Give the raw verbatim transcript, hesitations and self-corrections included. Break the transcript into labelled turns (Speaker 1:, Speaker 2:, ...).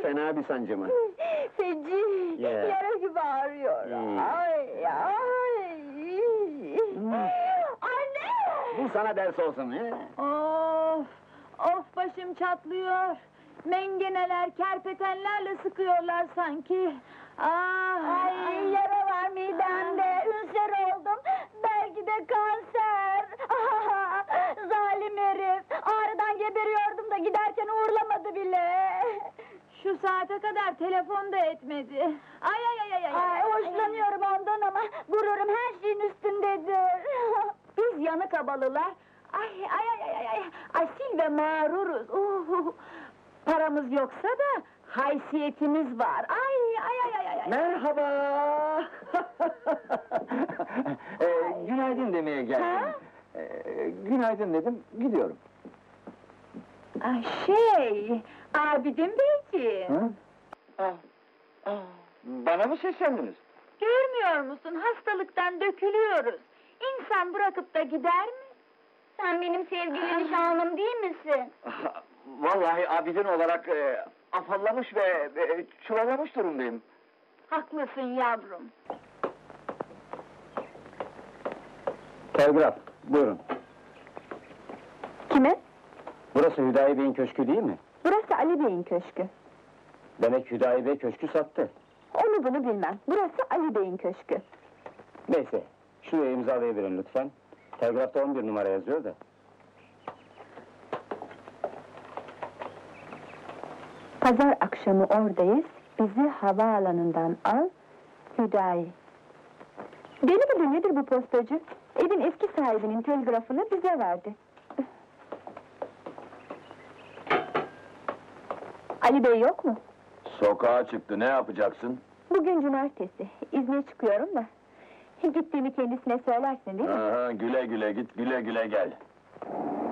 Speaker 1: Fena bir sancı mı?
Speaker 2: Feci,
Speaker 1: Ya.
Speaker 2: yara gibi ağrıyor.
Speaker 1: Hmm.
Speaker 2: Ay, ay! Anne!
Speaker 1: Bu sana ders olsun, he?
Speaker 2: Of! Of, başım çatlıyor! Mengeneler, kerpetenlerle sıkıyorlar sanki! Ah! Ay, yara var midemde, ülser oldum! Belki de kanser! Ah, zalim herif! Ağrıdan geberiyordum da giderken uğurlamadı bile! Şu saate kadar telefon da etmedi! Ay ay ay ay ay! Ay, hoşlanıyorum ondan ama gururum her şeyin üstündedir! Biz yanık abalılar, ay ay ay ay ay, asil ve mağruruz! Uh, paramız yoksa da haysiyetimiz var! Ay ay ay ay ay!
Speaker 1: Merhaba! ee, günaydın demeye geldim.
Speaker 2: Ha?
Speaker 1: Ee, günaydın dedim, gidiyorum.
Speaker 2: Ay şey, Abidin Beyciğim!
Speaker 1: Hı? Ah, ah, bana mı seslendiniz?
Speaker 2: Görmüyor musun, hastalıktan dökülüyoruz! İnsan bırakıp da gider mi? Sen benim sevgili nişanlım değil misin?
Speaker 1: Ah, Vallahi abidin olarak e, afallamış ve e, çuvallamış durumdayım.
Speaker 2: Haklısın yavrum!
Speaker 1: Telgraf, buyurun.
Speaker 2: Kime?
Speaker 1: Burası Hüdayi Bey'in köşkü değil mi?
Speaker 2: Burası Ali Bey'in köşkü.
Speaker 1: Demek Hüdayi Bey köşkü sattı.
Speaker 2: Onu bunu bilmem, burası Ali Bey'in köşkü.
Speaker 1: Neyse, şuraya imzalayıverin lütfen. Telgrafta on bir numara yazıyor da.
Speaker 2: Pazar akşamı oradayız, bizi havaalanından al, Hüdayi. Deli midir nedir bu postacı? Evin eski sahibinin telgrafını bize verdi. Ali Bey yok mu?
Speaker 3: Sokağa çıktı, ne yapacaksın?
Speaker 2: Bugün cumartesi, izne çıkıyorum da. Gittiğimi kendisine söylersin değil mi?
Speaker 3: Aha, güle güle git, güle güle gel.